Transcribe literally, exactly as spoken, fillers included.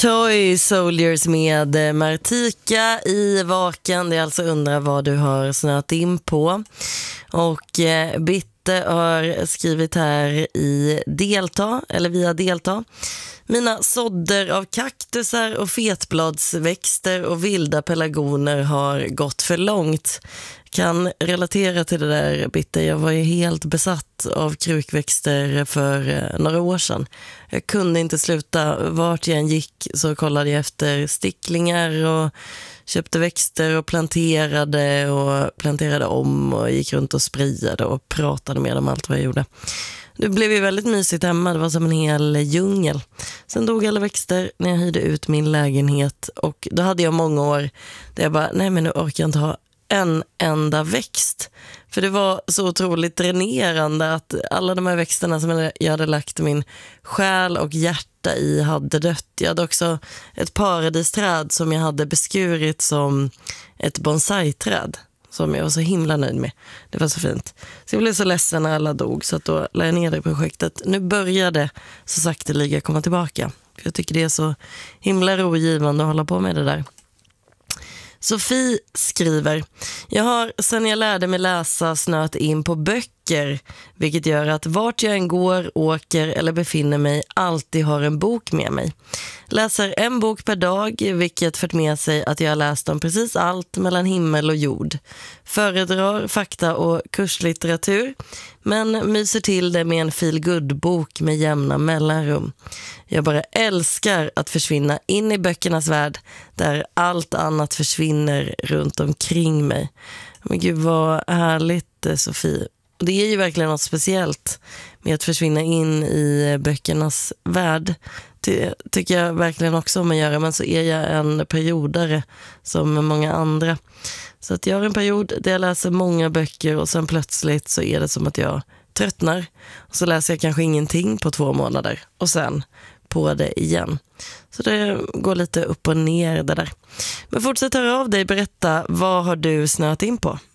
Toy Soldiers med Martika i Vaken. Det är alltså undrar vad du har snöat in på. Och eh, Bitte har skrivit här i Delta, eller via Delta. Mina sådder av kaktusar och fetbladsväxter och vilda pelargoner har gått för långt. Kan relatera till det där, Bitte. Jag var ju helt besatt av krukväxter för några år sedan. Jag kunde inte sluta. Vart jag än gick så kollade jag efter sticklingar och köpte växter och planterade och planterade om och gick runt och sprayade och pratade med dem allt vad jag gjorde. Det blev ju väldigt mysigt hemma. Det var som en hel djungel. Sen dog alla växter när jag hyrde ut min lägenhet. Och då hade jag många år där jag bara, nej men nu orkar jag inte ha en enda växt. För det var så otroligt dränerande att alla de här växterna som jag hade lagt min själ och hjärta i hade dött. Jag hade också ett paradisträd som jag hade beskurit som ett bonsai-träd. Som jag var så himla nöjd med. Det var så fint. Så jag blev så ledsen när alla dog. Så att då la jag ner det projektet. Nu började så sakteliga komma tillbaka. För jag tycker det är så himla rogivande att hålla på med det där. Sofie skriver: Jag har sedan jag lärde mig läsa snöat in på böcker, vilket gör att vart jag än går, åker eller befinner mig alltid har en bok med mig. Läser en bok per dag, vilket fört med sig att jag har läst om precis allt mellan himmel och jord. Föredrar fakta och kurslitteratur, men myser till det med en feel-good-bok med jämna mellanrum. Jag bara älskar att försvinna in i böckernas värld där allt annat försvinner runt omkring mig. Men gud vad härligt, Sofie. Det är ju verkligen något speciellt med att försvinna in i böckernas värld. Det tycker jag verkligen också om att göra, men så är jag en periodare som många andra. Så att jag har en period där jag läser många böcker och sen plötsligt så är det som att jag tröttnar. Och så läser jag kanske ingenting på två månader och sen på det igen. Så det går lite upp och ner det där. Men fortsätt höra av dig, berätta, vad har du snöat in på?